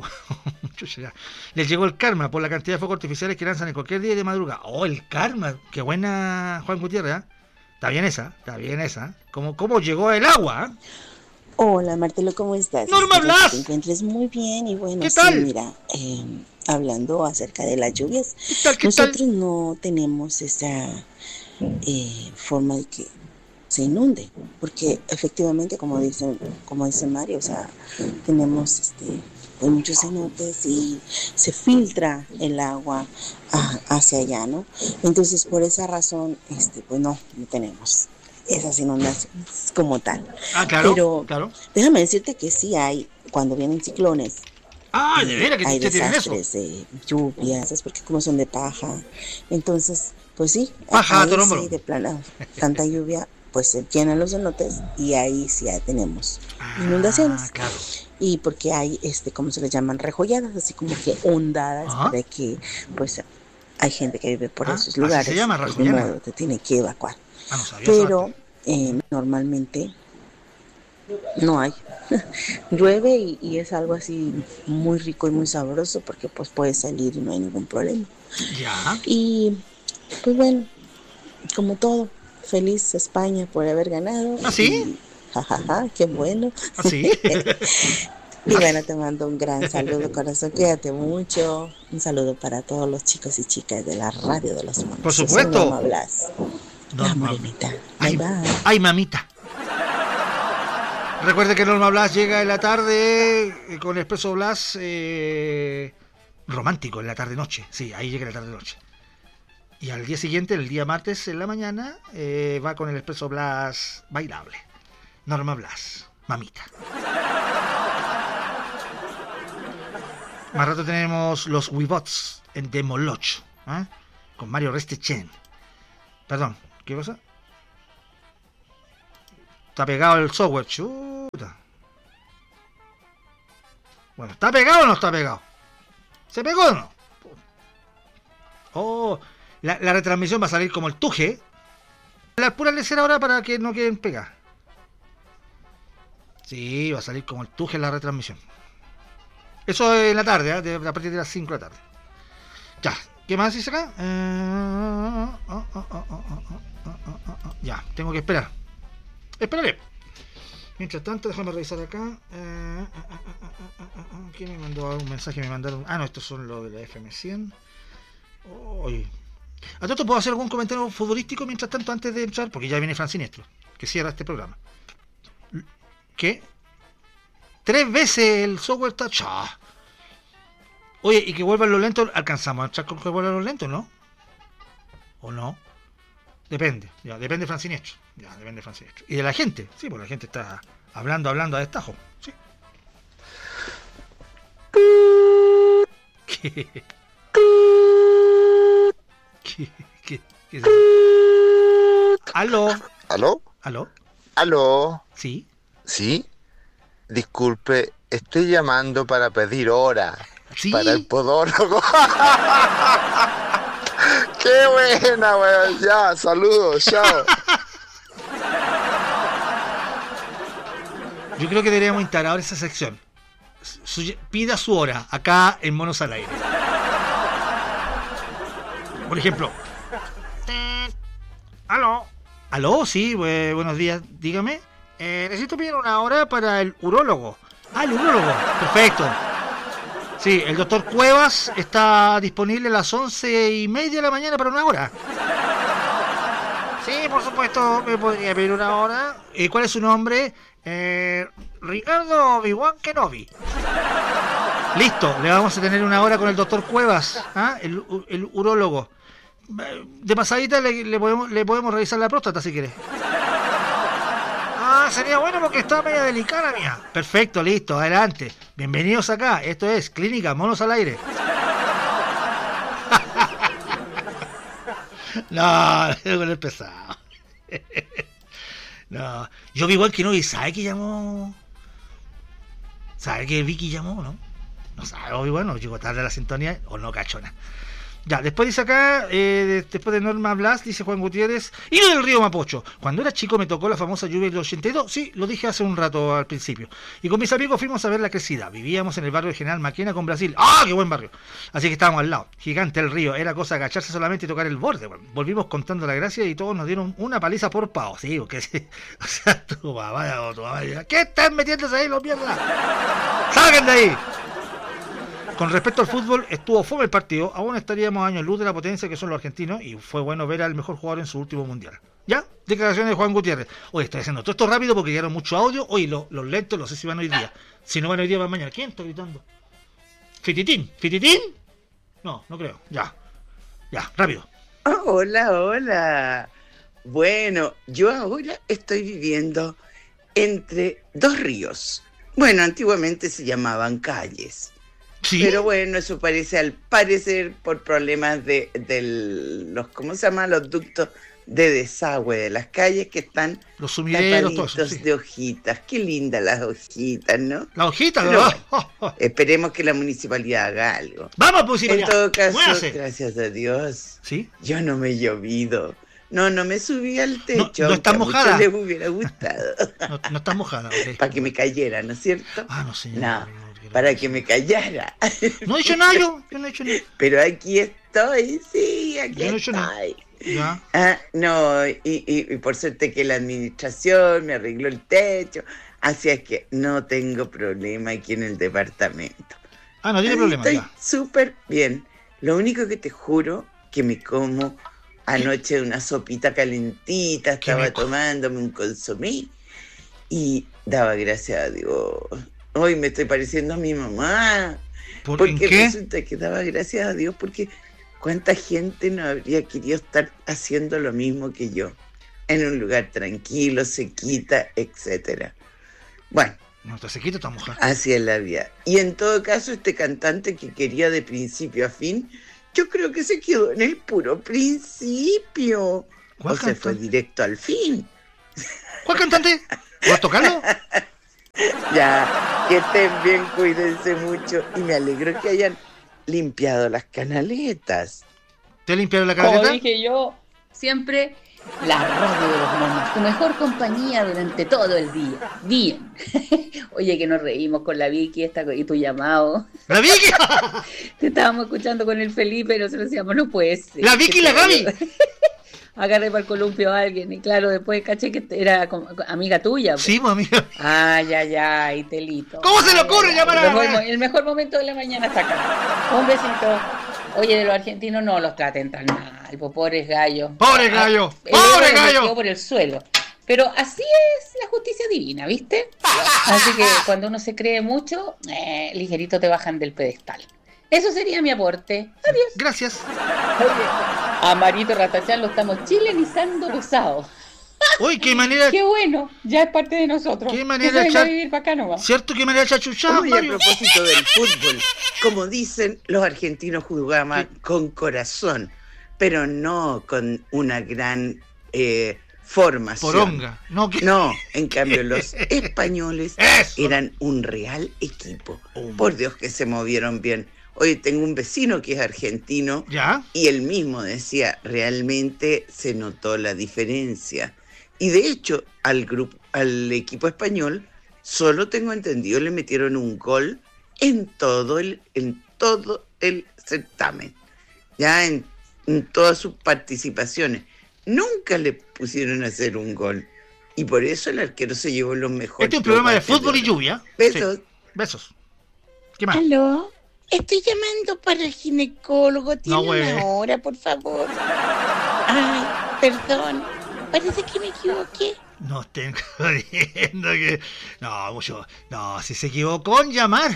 Les llegó el karma por la cantidad de focos artificiales que lanzan en cualquier día de madrugada. ¡Oh, el karma! ¡Qué buena, Juan Gutiérrez! ¿Eh? Está bien esa. ¿Cómo llegó el agua? ¿Eh? Hola, Martelo, ¿cómo estás? ¡Norma Espero Blas! que te encuentres muy bien y bueno, ¿Qué tal? sí, mira, hablando acerca de las lluvias, ¿Qué nosotros tal? no tenemos esa forma de que se inunde, porque efectivamente, como dice Mario, o sea, tenemos pues muchos cenotes y se filtra el agua hacia allá, ¿no? Entonces, por esa razón, pues no tenemos esas inundaciones como tal. Ah, claro, pero claro. Déjame decirte que sí hay, cuando vienen ciclones, Ah, de veras que hay te tienen eso. desastres, lluvias, es porque como son de paja, entonces, pues sí, Paja, ahí Torombolo. sí, de plano, tanta lluvia, pues se llenan los cenotes y ahí sí ya tenemos inundaciones. Claro. Y porque hay, ¿cómo se le llaman? Rejolladas, así como que ondadas, para que, pues, hay gente que vive por esos lugares. Así se llama, pues, rejollada. de modo, te tiene que evacuar. No sabía Pero normalmente no hay. Llueve y es algo así muy rico y muy sabroso porque pues puedes salir y no hay ningún problema. Ya. Y pues bueno, como todo, feliz España por haber ganado. ¿Ah, sí? Jajaja, qué bueno. ¿Ah, sí? Y bueno, te mando un gran saludo, corazón. Cuídate mucho. Un saludo para todos los chicos y chicas de la radio de los monos. Por supuesto. Norma Blas. La morenita. Bye, bye. Ay, mamita. Recuerde que Norma Blas llega en la tarde con Expreso Blas romántico, en la tarde-noche. Sí, ahí llega en la tarde-noche. Y al día siguiente, el día martes en la mañana, va con el Expreso Blas bailable. Norma Blas, mamita. Más rato tenemos los Wibots en Demoloch, con Mario Restechen. Perdón, ¿qué cosa? Está pegado el software, chuta. Bueno, ¿está pegado o no está pegado? ¿Se pegó o no? Oh, la retransmisión va a salir como el tuje. La pura lecera ahora para que no queden pegadas. Sí, va a salir como el tuje en la retransmisión. Eso en la tarde, a partir de las 5 de la tarde. Ya, ¿qué más dice acá? Ya, tengo que esperar. Esperaré. Mientras tanto, déjame revisar acá. ¿Quién me mandó un mensaje? Me mandaron. Ah, no, estos son los de la FM100. Oye. ¿A todo esto puedo hacer algún comentario futbolístico mientras tanto antes de entrar? Porque ya viene Fran Siniestro, que cierra este programa. ¿Qué? 3 veces el software está... ¡Chá! Oye, y que vuelvan los lentos, ¿alcanzamos a entrar con que vuelvan los lentos, no? ¿O no? Depende, ya, depende de Fran Siniestro. Ya, depende de Fran Siniestro. Y de la gente, sí, porque la gente está hablando a destajo, sí. ¿Qué es eso? ¿Aló? ¿Aló? ¿Aló? ¿Aló? ¿Sí? ¿Sí? Disculpe, estoy llamando para pedir hora. ¿Sí? Para el podólogo. ¡Qué buena, weón! Ya, saludos, chao. Yo creo que deberíamos instalar ahora esa sección. Pida su hora, acá en Monos al Aire. Por ejemplo. ¿Aló? ¿Aló? Sí, buenos días, dígame. Necesito pedir una hora para el urólogo. Ah, el urólogo. Perfecto. Sí, el doctor Cuevas está disponible a las 11:30 de la mañana para una hora. Sí, por supuesto, me podría pedir una hora. ¿Cuál es su nombre? Ricardo Obi-Wan Kenobi. Listo, le vamos a tener una hora con el doctor Cuevas, el urólogo. De pasadita le podemos revisar la próstata si quiere. Sería bueno porque está media delicada mía. Perfecto, listo, adelante. Bienvenidos acá, esto es Clínica Monos al Aire. No, con el pesado. No, yo vi igual que no, y sabe que llamó. ¿Sabe que Vicky llamó, no? No sabe, Obi-Wan, no llegó tarde a la sintonía o no cachona. Ya, después dice acá, después de Norma Blas, dice Juan Gutiérrez, y lo del río Mapocho. Cuando era chico me tocó la famosa lluvia del 82, sí, lo dije hace un rato al principio. Y con mis amigos fuimos a ver la crecida. Vivíamos en el barrio de General Maquena con Brasil. ¡Ah, qué buen barrio! Así que estábamos al lado. Gigante el río, era cosa de agacharse solamente y tocar el borde. Bueno, volvimos contando la gracia y todos nos dieron una paliza por pavo. Sí, porque, o sea, tu mamá, ¿qué están metiéndose ahí los mierdas? ¡Salgan de ahí! Con respecto al fútbol, estuvo fome el partido, aún estaríamos a años luz de la potencia que son los argentinos y fue bueno ver al mejor jugador en su último mundial. ¿Ya? Declaraciones de Juan Gutiérrez. Oye, estoy haciendo todo esto rápido porque llegaron mucho audio. Oye, los lentos, no sé si van hoy día. Si no van hoy día, van mañana. ¿Quién está gritando? ¿Fititín? ¿Fititín? No, no creo. Ya, rápido. Hola. Bueno, yo ahora estoy viviendo entre dos ríos. Bueno, antiguamente se llamaban calles. ¿Sí? Pero bueno, eso parece, al parecer, por problemas de los, ¿cómo se llama? Los ductos de desagüe de las calles que están los sumideros, tapaditos de hojitas. Qué lindas las hojitas, ¿no? Las hojitas, ¿no? Esperemos que la municipalidad haga algo. ¡Vamos, municipalidad! En todo caso, gracias a Dios, ¿sí? Yo no me he llovido. No me subí al techo. No estás mojada. A muchos les hubiera gustado. No estás mojada. Okay. Para que me cayera, ¿no es cierto? No, señor. No. Para que me callara. No he hecho nada yo no he hecho nada. Pero aquí estoy, sí, aquí yo no he hecho estoy. Nada. No, y por suerte que la administración me arregló el techo. Así es que no tengo problema aquí en el departamento. Ah, no tiene problema. Estoy súper bien. Lo único que te juro que me como anoche una sopita calentita, estaba tomándome un consomé y daba gracias a Dios. Hoy me estoy pareciendo a mi mamá. Porque resulta que daba gracias a Dios porque cuánta gente no habría querido estar haciendo lo mismo que yo. En un lugar tranquilo, sequita, etcétera. Bueno. No está sequita esta mujer. Así es la vida. Y en todo caso, este cantante que quería de principio a fin, yo creo que se quedó en el puro principio. ¿Cuál se fue directo al fin. ¿Cuál cantante? ¿Vas a tocarlo? Ya, que estén bien, cuídense mucho. Y me alegro que hayan limpiado las canaletas. ¿Te limpiaron la canaleta? Como dije yo, siempre la radio de los monos, tu mejor compañía durante todo el día. Bien. Oye, que nos reímos con la Vicky y tu llamado. ¿La Vicky? Te estábamos escuchando con el Felipe y nosotros decíamos, no puede ser. ¿La Vicky y la Gaby? Agarré para el columpio a alguien y claro, después caché que era amiga tuya. Pues. Sí, pues amiga. Ay, Telito. ¿Cómo se le ocurre llamar a la El mejor momento de la mañana está acá. Un besito. Oye, de los argentinos no los traten tan mal, pobres gallos. ¡Pobre gallo! ¡Pobre gallo! Por el suelo. Pero así es la justicia divina, ¿viste? Así que cuando uno se cree mucho, ligerito te bajan del pedestal. Eso sería mi aporte. Adiós. Gracias. Oye, a Marito Ratachán lo estamos chilenizando pesado. Uy, qué manera. Qué bueno, ya es parte de nosotros. Qué manera de vivir para acá nomás. ¿Cierto? Qué manera de chachuchar, Mario. A propósito del fútbol, como dicen, los argentinos jugaban con corazón, pero no con una gran formación. Poronga. No, en cambio los españoles eran un real equipo. Por Dios que se movieron bien. Hoy tengo un vecino que es argentino. ¿Ya? Y él mismo decía, realmente se notó la diferencia. Y de hecho, al equipo español, solo tengo entendido, le metieron un gol en todo el certamen. Ya en todas sus participaciones. Nunca le pusieron a hacer un gol. Y por eso el arquero se llevó los mejores. Este es un programa de fútbol y lluvia. Besos. Sí. Besos. ¿Qué más? ¿Aló? Estoy llamando para el ginecólogo. ¿Tiene una hora, por favor? Ay, perdón. Parece que me equivoqué. No estén jodiendo que... No, mucho... No, si se equivocó en llamar.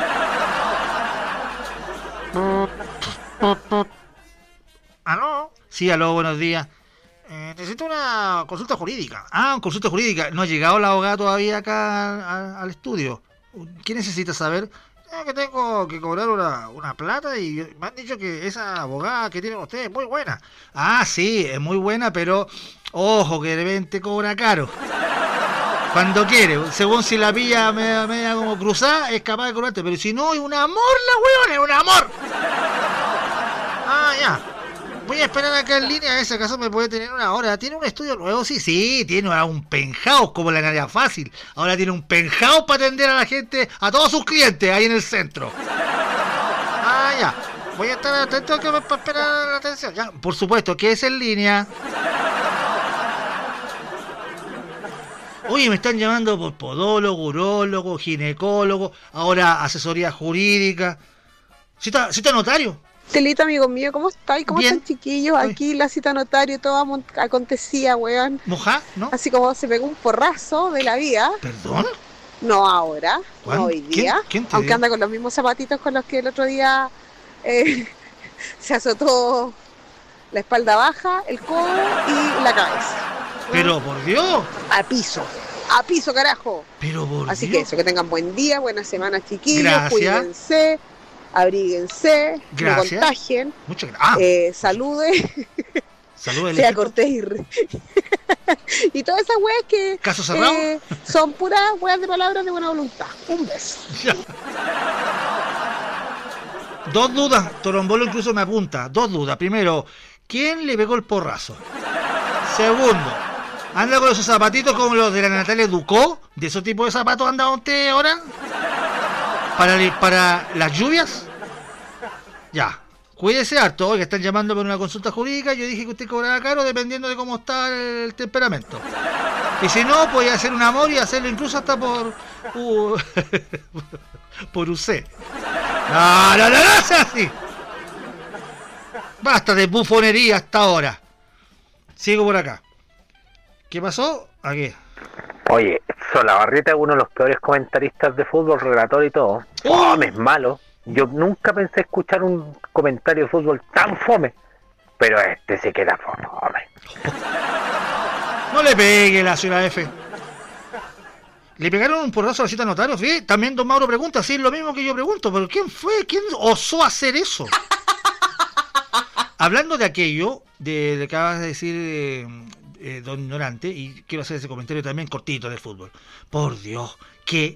¿Aló? Sí, aló, buenos días. Necesito una consulta jurídica. Ah, una consulta jurídica. No ha llegado la abogada todavía acá al estudio. ¿Qué necesita saber? Que tengo que cobrar una plata y me han dicho que esa abogada que tienen ustedes es muy buena. Ah, sí, es muy buena, pero ojo que de repente cobra caro. Cuando quiere, según si la pilla media como cruzada, es capaz de cobrarte, pero si no, es un amor la weón, es un amor. Ah, ya. Voy a esperar acá en línea, en ese caso me puede tener una hora. ¿Tiene un estudio nuevo? Sí, tiene un penthouse como la Nadia Fácil. Ahora tiene un penthouse para atender a la gente, a todos sus clientes ahí en el centro. Ah, ya. Voy a estar atento para esperar la atención. Ya, por supuesto, que es en línea. Oye, me están llamando por podólogo, urólogo, ginecólogo, ahora asesoría jurídica. ¿Cita notario? Telito, amigo mío, ¿cómo estáis? ¿Cómo Bien. están, chiquillos? Aquí la cita notario, todo acontecía, weón. ¿Mojá? ¿No? Así como se pegó un porrazo de la vida. ¿Perdón? No ahora, no hoy día. ¿Quién te aunque dio? anda con los mismos zapatitos con los que el otro día se azotó la espalda baja, el codo y la cabeza. Pero por Dios. A piso, carajo. Pero por Así Dios. que eso, que tengan buen día, buena semana, chiquillos. Gracias. Cuídense, abríguense, Gracias. no contagien. Muchas gracias. Salude. Saludos. Sea cortés y todas esas weas que ¿Caso cerrado? son puras weas de palabras de buena voluntad. Un beso. Ya. Dos dudas, Torombolo incluso me apunta. Dos dudas. Primero, ¿quién le pegó el porrazo? Segundo, ¿anda con esos zapatitos como los de la Natalia Ducó? ¿De esos tipos de zapatos anda usted ahora? ¿Para las lluvias? Ya. Cuídese harto, oiga, están llamando por una consulta jurídica. Yo dije que usted cobraba caro dependiendo de cómo está el temperamento. Y si no, puede hacer un amor y hacerlo incluso hasta por por UC. No, es así. Basta de bufonería hasta ahora. Sigo por acá. ¿Qué pasó? Aquí. Oye, Solabarrieta es uno de los peores comentaristas de fútbol, relator y todo. Fome, es malo. Yo nunca pensé escuchar un comentario de fútbol tan fome. Pero este sí que era fome. No le pegue la ciudad F. Le pegaron un porrazo a la cita notario, ¿sí? También don Mauro pregunta, sí, es lo mismo que yo pregunto, pero ¿quién fue? ¿Quién osó hacer eso? Hablando de aquello, de lo que acabas de decir, don Ignorante, y quiero hacer ese comentario también cortito del fútbol. Por Dios, qué